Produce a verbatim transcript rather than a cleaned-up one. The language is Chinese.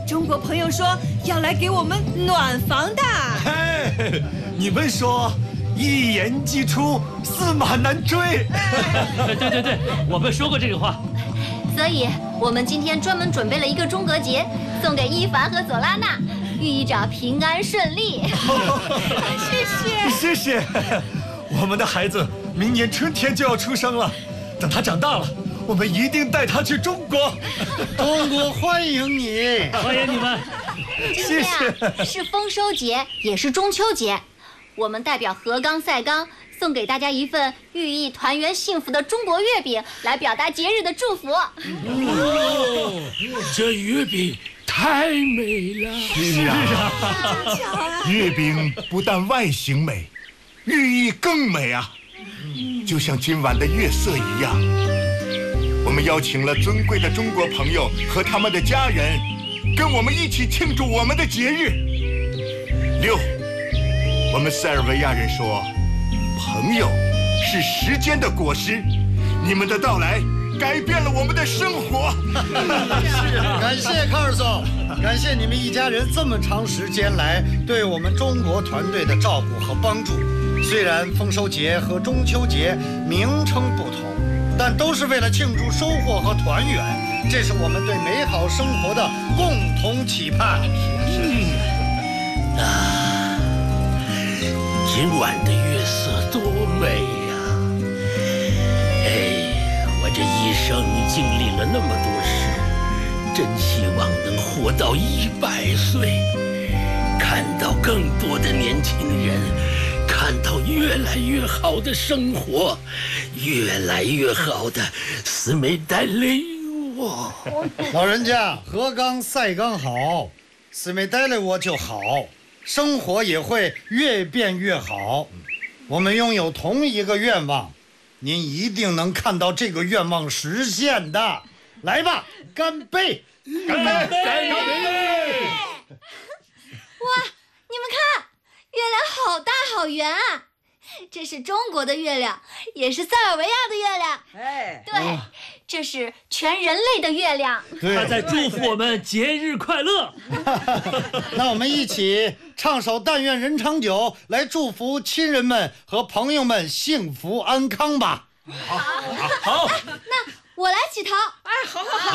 中国朋友说要来给我们暖房的。 嘿，你们说一言既出，驷马难追。 对对对，我们说过这个话。 所以我们今天专门准备了一个中国结，送给伊凡和佐拉娜，寓意着平安顺利。 谢谢谢谢。我们的孩子明年春天就要出生了，等他长大了，我们一定带他去中国。 中国欢迎你， 欢迎你们。 谢谢。 是丰收节，也是中秋节，我们代表河刚赛刚送给大家一份寓意团圆幸福的中国月饼，来表达节日的祝福。 哦，这月饼太美了。 是啊，月饼不但外形美，寓意更美啊！就像今晚的月色一样，我们邀请了尊贵的中国朋友和他们的家人，跟我们一起庆祝我们的节日。六，我们塞尔维亚人说，朋友是时间的果实，你们的到来改变了我们的生活。 是啊，感谢卡尔总，感谢你们一家人这么长时间来对我们中国团队的照顾和帮助。虽然丰收节和中秋节名称不同，但都是为了庆祝收获和团圆，这是我们对美好生活的共同期盼。 嗯啊，今晚的月色多美呀！哎，我这一生经历了那么多事，真希望能活到一百岁，看到更多的年轻人，看到越来越好的生活，越来越好的斯梅代雷沃。 老人家，河刚赛刚好，斯梅代雷沃就好，生活也会越变越好。我们拥有同一个愿望，您一定能看到这个愿望实现的。来吧，干杯！ 干杯！干杯！ 哇，你们看，月亮好大好圆啊！这是中国的月亮，也是塞尔维亚的月亮。 哎， 对，这是全人类的月亮。 他在祝福我们节日快乐。 那我们一起唱首《但愿人长久》，来祝福亲人们和朋友们幸福安康吧。 好，好，好。那我来起头。 哎，好好好。